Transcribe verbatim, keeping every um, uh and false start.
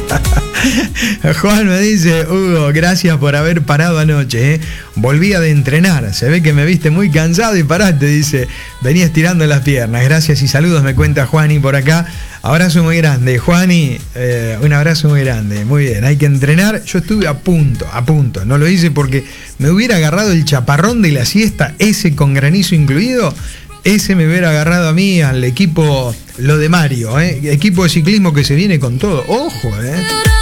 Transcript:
Juan me dice, Hugo, gracias por haber parado anoche, ¿eh? Volvía de entrenar, se ve que me viste muy cansado y paraste, dice, venía estirando las piernas, gracias y saludos, me cuenta Juani por acá. Abrazo muy grande, Juani, eh, un abrazo muy grande, muy bien, hay que entrenar. Yo estuve a punto, a punto, no lo hice porque me hubiera agarrado el chaparrón de la siesta, ese con granizo incluido. Ese me hubiera agarrado a mí, al equipo, lo de Mario, ¿eh? Equipo de ciclismo que se viene con todo. Ojo, ¿eh?